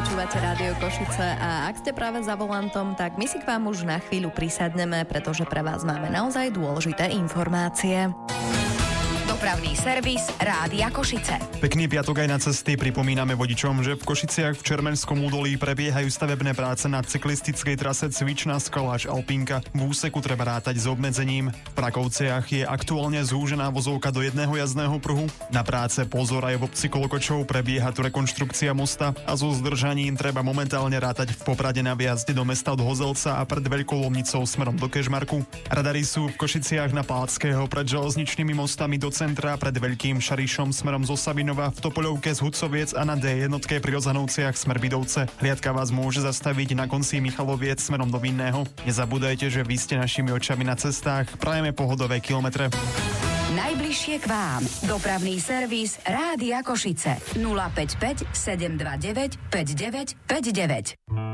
Počúvate Rádio Košice a ak ste práve za volantom, tak my si k vám už na chvíľu prisadneme, pretože pre vás máme naozaj dôležité informácie. Dopravný servis Rádia Košice. Pekný piatok aj na cesty. Pripomíname vodičom, že v Košiciach v Čermenskom údolí prebiehajú stavebné práce na cyklistickej trase Cvičná skala až Alpinka. V úseku treba rátať s obmedzením. V Prakovciach je aktuálne zúžená vozovka do jedného jazdného pruhu. Na práce pozor aj v obci Kolokočov prebieha tu rekonštrukcia mosta a so zdržaním treba momentálne rátať v Poprade na výjazde do mesta od Hozelca a pred Veľkou Lomnicou smerom do Kežmarku. Radary sú v Košiciach na Páckého pred železničnými mostami do centra, pred Veľkým Šarišom smerom zo Sabinova, v Topoľovke z Hudcoviec a na D jednotke pri Rozhanovciach smer Bidovce. Hliadka vás môže zastaviť na konci Michaloviec smerom do Vinného. Nezabúdajte, že vy ste našimi očami na cestách. Prajeme pohodové kilometre. Najbližšie k vám. Dopravný servis Rádia Košice. 055 729 5959.